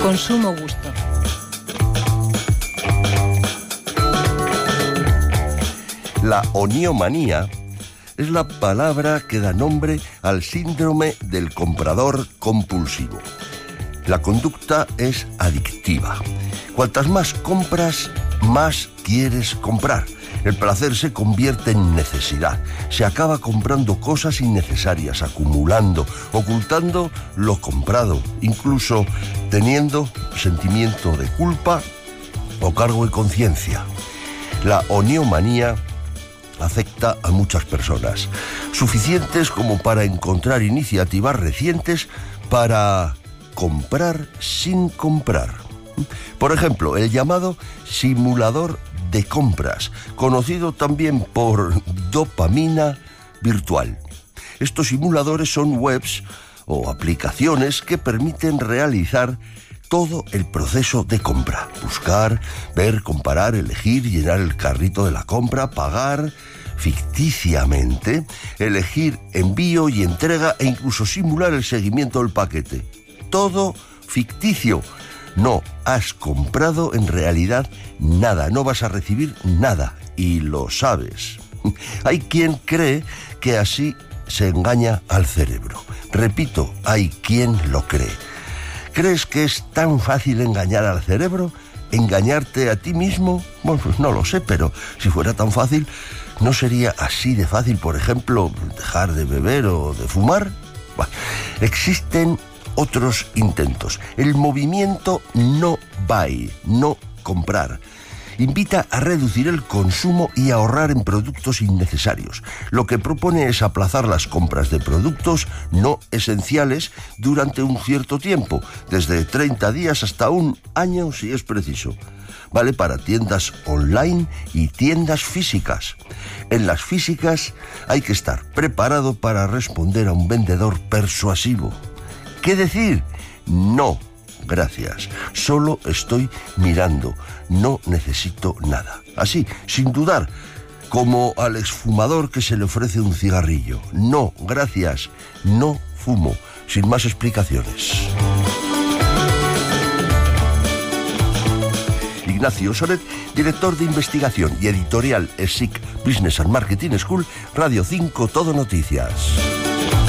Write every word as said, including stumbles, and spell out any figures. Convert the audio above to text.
Consumo gusto. La oniomanía es la palabra que da nombre al síndrome del comprador compulsivo. La conducta es adictiva. Cuantas más compras, más quieres comprar. El placer se convierte en necesidad. Se acaba comprando cosas innecesarias, acumulando, ocultando lo comprado, incluso teniendo sentimiento de culpa o cargo de conciencia. La oniomanía afecta a muchas personas, suficientes como para encontrar iniciativas recientes para comprar sin comprar. Por ejemplo, el llamado simulador de compras, conocido también por dopamina virtual. Estos simuladores son webs o aplicaciones que permiten realizar todo el proceso de compra. Buscar, ver, comparar, elegir, llenar el carrito de la compra, pagar ficticiamente, elegir envío y entrega e incluso simular el seguimiento del paquete. Todo ficticio. No has comprado en realidad nada, no vas a recibir nada y lo sabes. Hay quien cree que así se engaña al cerebro. Repito, hay quien lo cree. ¿Crees que es tan fácil engañar al cerebro? ¿Engañarte a ti mismo? Bueno, pues no lo sé, pero si fuera tan fácil, ¿no sería así de fácil, por ejemplo, dejar de beber o de fumar? Bueno, existen otros intentos. El movimiento no buy, no comprar, invita a reducir el consumo y a ahorrar en productos innecesarios. Lo que propone es aplazar las compras de productos no esenciales durante un cierto tiempo, desde treinta días hasta un año si es preciso. Vale para tiendas online y tiendas físicas. En las físicas hay que estar preparado para responder a un vendedor persuasivo. ¿Qué decir? No, gracias. Solo estoy mirando. No necesito nada. Así, sin dudar, como al exfumador que se le ofrece un cigarrillo. No, gracias. No fumo. Sin más explicaciones. Ignacio Soret, director de investigación y editorial E S I C Business and Marketing School, Radio cinco Todo Noticias.